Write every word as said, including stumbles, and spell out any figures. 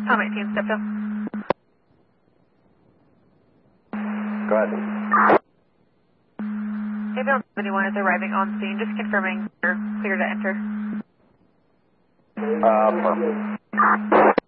Com eighteen, step down. Go ahead. Ambulance seventy-one is arriving on scene, just confirming you're clear to enter. Uh, perfect.